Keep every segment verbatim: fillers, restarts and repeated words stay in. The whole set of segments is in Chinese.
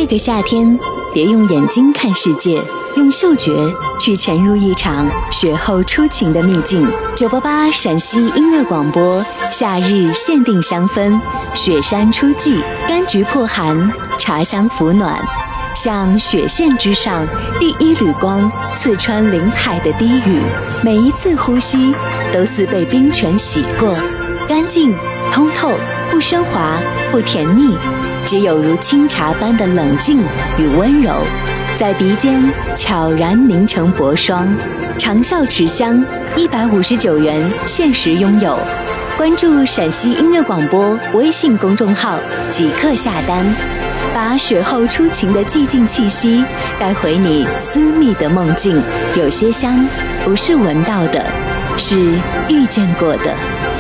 这个夏天，别用眼睛看世界，用嗅觉去潜入一场雪后初晴的秘境。九八八陕西音乐广播，夏日限定香氛，雪山初霁，柑橘破寒，茶香抚暖。像雪线之上第一缕光，刺穿林海的低语，每一次呼吸都似被冰泉洗过，干净通透，不喧哗，不甜腻，只有如清茶般的冷静与温柔，在鼻尖悄然凝成薄霜。长效持香，一百五十九元限时拥有。关注陕西音乐广播微信公众号，即刻下单，把雪后初晴的寂静气息带回你私密的梦境。有些香不是闻到的，是遇见过的。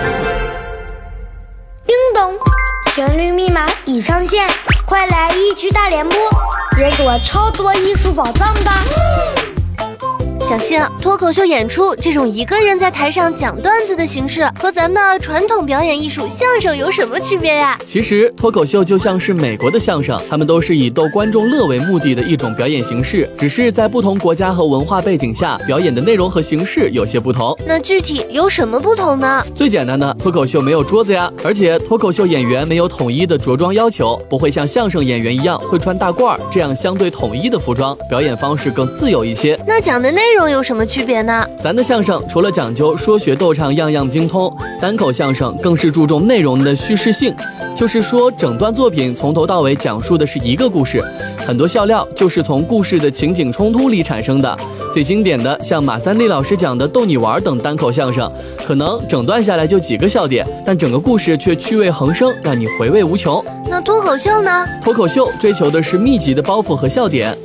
叮咚，旋律密码已上线，快来一区大联播，解锁超多艺术宝藏吧！ 小新，脱口秀演出这种一个人在台上讲段子的形式，和咱的传统表演艺术相声有什么区别呀？ 其实脱口秀就像是美国的相声，他们都是以逗观众乐为目的的一种表演形式，只是在不同国家和文化背景下，表演的内容和形式有些不同。 那具体有什么不同呢？ 最简单的，脱口秀没有桌子呀，而且脱口秀演员没有统一的着装要求，不会像相声演员一样会穿大褂，这样相对统一的服装，表演方式更自由一些。 那讲的内容有什么区别呢？ 咱的相声除了讲究说学逗唱样样精通，单口相声更是注重内容的叙事性，就是说整段作品从头到尾讲述的是一个故事，很多笑料就是从故事的情景冲突里产生的。最经典的像马三立老师讲的逗你玩等单口相声，可能整段下来就几个笑点，但整个故事却趣味横生，让你回味无穷。 那脱口秀呢？ 脱口秀追求的是密集的包袱和笑点，